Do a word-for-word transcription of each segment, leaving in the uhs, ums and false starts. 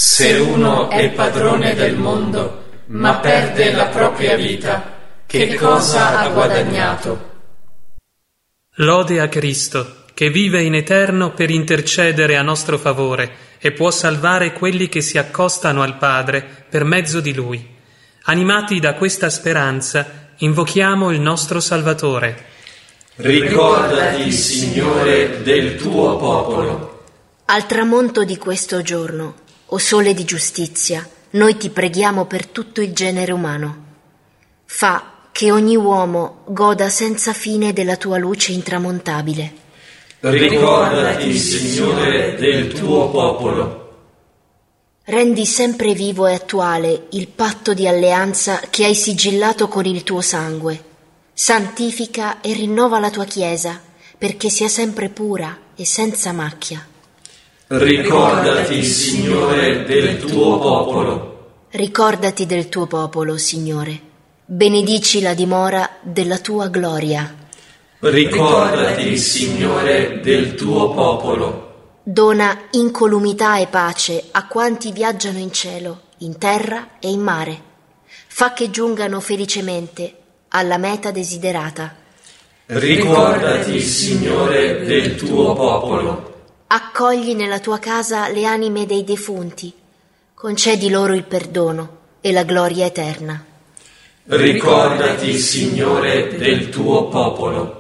Se uno è padrone del mondo, ma perde la propria vita, che cosa ha guadagnato? Lode a Cristo, che vive in eterno per intercedere a nostro favore e può salvare quelli che si accostano al Padre per mezzo di Lui. Animati da questa speranza, invochiamo il nostro Salvatore. Ricordati, Signore, del tuo popolo. Al tramonto di questo giorno, o sole di giustizia, noi ti preghiamo per tutto il genere umano. Fa che ogni uomo goda senza fine della tua luce intramontabile. Ricordati, Signore, del tuo popolo. Rendi sempre vivo e attuale il patto di alleanza che hai sigillato con il tuo sangue. Santifica e rinnova la tua Chiesa, perché sia sempre pura e senza macchia. Ricordati, Signore, del tuo popolo. Ricordati del tuo popolo, Signore. Benedici la dimora della tua gloria. Ricordati, Signore, del tuo popolo. Dona incolumità e pace a quanti viaggiano in cielo, in terra e in mare. Fa che giungano felicemente alla meta desiderata. Ricordati, Signore, del tuo popolo. Accogli nella tua casa le anime dei defunti. Concedi loro il perdono e la gloria eterna. Ricordati, Signore, del tuo popolo.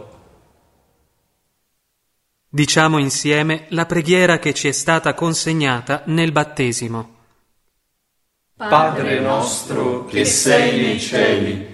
Diciamo insieme la preghiera che ci è stata consegnata nel battesimo. Padre nostro che sei nei cieli,